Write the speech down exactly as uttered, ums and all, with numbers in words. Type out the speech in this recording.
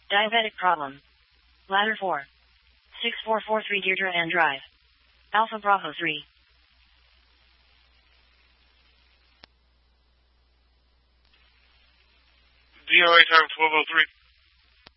Diabetic problem. Ladder four. six four four three Deirdre Ann Drive. Alpha Bravo three. D L A time twelve oh three.